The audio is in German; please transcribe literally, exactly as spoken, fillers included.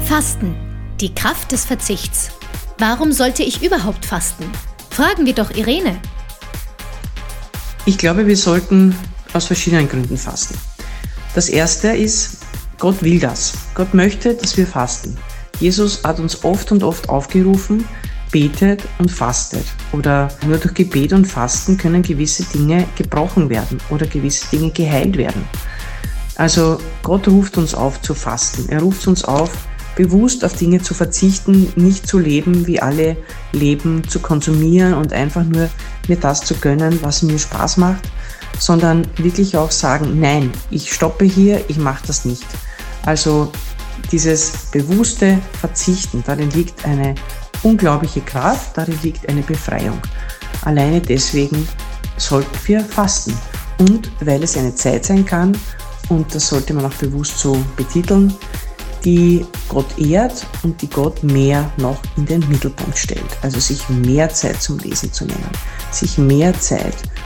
Fasten. Die Kraft des Verzichts. Warum sollte ich überhaupt fasten? Fragen wir doch Irene. Ich glaube, wir sollten aus verschiedenen Gründen fasten. Das erste ist, Gott will das. Gott möchte, dass wir fasten. Jesus hat uns oft und oft aufgerufen, betet und fastet. Oder nur durch Gebet und Fasten können gewisse Dinge gebrochen werden oder gewisse Dinge geheilt werden. Also Gott ruft uns auf zu fasten. Er ruft uns auf, bewusst auf Dinge zu verzichten, nicht zu leben, wie alle leben, zu konsumieren und einfach nur mir das zu gönnen, was mir Spaß macht, sondern wirklich auch sagen, nein, ich stoppe hier, ich mache das nicht. Also dieses bewusste Verzichten, darin liegt eine unglaubliche Kraft, darin liegt eine Befreiung. Alleine deswegen sollten wir fasten. Und weil es eine Zeit sein kann, und das sollte man auch bewusst so betiteln, die Gott ehrt und die Gott mehr noch in den Mittelpunkt stellt. Also sich mehr Zeit zum Lesen zu nehmen, sich mehr Zeit